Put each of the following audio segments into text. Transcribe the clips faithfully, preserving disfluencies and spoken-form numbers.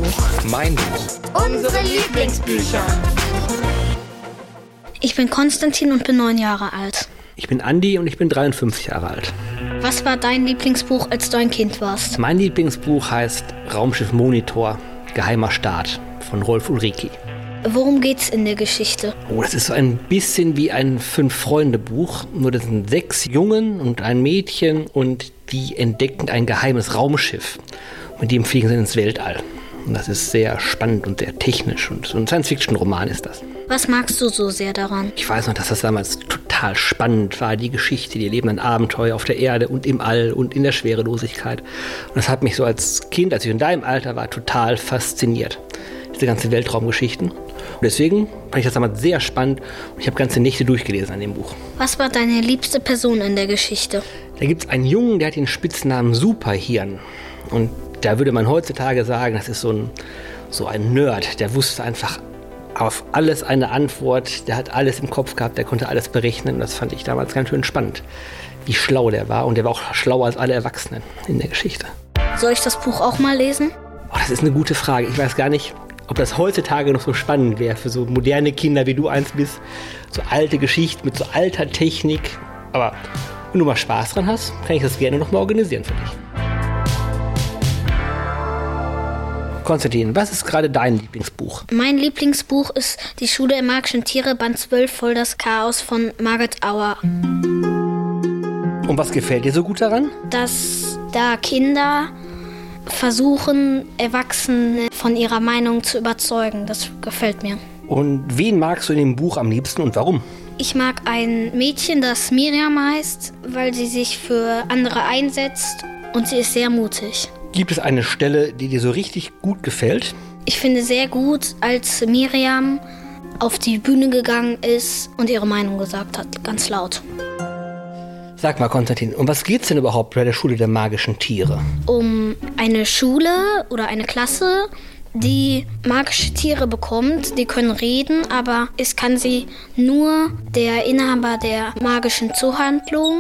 Buch, mein Buch, unsere Lieblingsbücher. Ich bin Konstantin und bin neun Jahre alt. Ich bin Andi und ich bin dreiundfünfzig Jahre alt. Was war dein Lieblingsbuch, als du ein Kind warst? Mein Lieblingsbuch heißt Raumschiff Monitor, Geheimer Staat von Rolf Ulriki. Worum geht's in der Geschichte? Oh, das ist so ein bisschen wie ein Fünf-Freunde-Buch. Nur das sind sechs Jungen und ein Mädchen und die entdecken ein geheimes Raumschiff. Und die fliegen sie ins Weltall. Und das ist sehr spannend und sehr technisch. Und so ein Science-Fiction-Roman ist das. Was magst du so sehr daran? Ich weiß noch, dass das damals total spannend war, die Geschichte. Die erleben ein Abenteuer auf der Erde und im All und in der Schwerelosigkeit. Und das hat mich so als Kind, als ich in deinem Alter war, total fasziniert. Diese ganzen Weltraumgeschichten. Und deswegen fand ich das damals sehr spannend und ich habe ganze Nächte durchgelesen an dem Buch. Was war deine liebste Person in der Geschichte? Da gibt es einen Jungen, der hat den Spitznamen Superhirn. Und da würde man heutzutage sagen, das ist so ein, so ein Nerd. Der wusste einfach auf alles eine Antwort. Der hat alles im Kopf gehabt, der konnte alles berechnen. Und das fand ich damals ganz schön spannend, wie schlau der war. Und der war auch schlauer als alle Erwachsenen in der Geschichte. Soll ich das Buch auch mal lesen? Oh, das ist eine gute Frage. Ich weiß gar nicht, ob das heutzutage noch so spannend wäre für so moderne Kinder, wie du eins bist. So alte Geschichten mit so alter Technik. Aber wenn du mal Spaß dran hast, kann ich das gerne noch mal organisieren für dich. Konstantin, was ist gerade dein Lieblingsbuch? Mein Lieblingsbuch ist Die Schule der magischen Tiere, Band zwölf, Voll das Chaos von Margaret Auer. Und was gefällt dir so gut daran? Dass da Kinder versuchen, Erwachsene von ihrer Meinung zu überzeugen. Das gefällt mir. Und wen magst du in dem Buch am liebsten und warum? Ich mag ein Mädchen, das Miriam heißt, weil sie sich für andere einsetzt und sie ist sehr mutig. Gibt es eine Stelle, die dir so richtig gut gefällt? Ich finde sehr gut, als Miriam auf die Bühne gegangen ist und ihre Meinung gesagt hat, ganz laut. Sag mal, Konstantin, um was geht's denn überhaupt bei der Schule der magischen Tiere? Um eine Schule oder eine Klasse, die magische Tiere bekommt. Die können reden, aber es kann sie nur der Inhaber der magischen Zuhandlung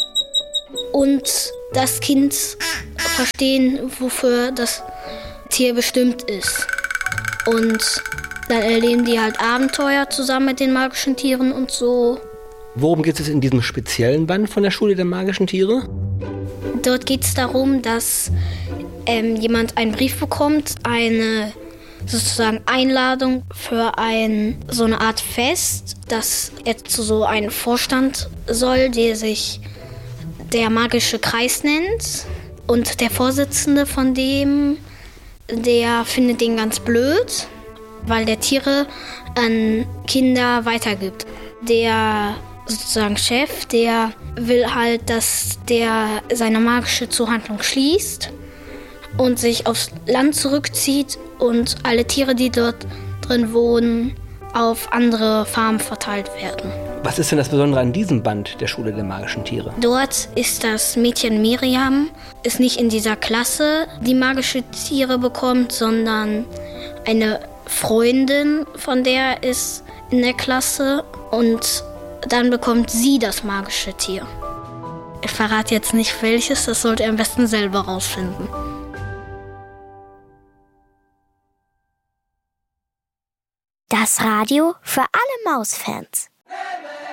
und das Kind verstehen, wofür das Tier bestimmt ist. Und dann erleben die halt Abenteuer zusammen mit den magischen Tieren und so. Worum geht es in diesem speziellen Band von der Schule der magischen Tiere? Dort geht es darum, dass ähm, jemand einen Brief bekommt, eine sozusagen Einladung für ein, so eine Art Fest, dass er zu so einem Vorstand soll, der sich der magische Kreis nennt. Und der Vorsitzende von dem, der findet den ganz blöd, weil der Tiere an Kinder weitergibt. Der sozusagen Chef, der will halt, dass der seine magische Zuhandlung schließt und sich aufs Land zurückzieht und alle Tiere, die dort drin wohnen, auf andere Farmen verteilt werden. Was ist denn das Besondere an diesem Band der Schule der magischen Tiere? Dort ist das Mädchen Miriam, ist nicht in dieser Klasse, die magische Tiere bekommt, sondern eine Freundin von der ist in der Klasse und dann bekommt sie das magische Tier. Ich verrate jetzt nicht welches, das sollt ihr am besten selber rausfinden. Das Radio für alle Mausfans.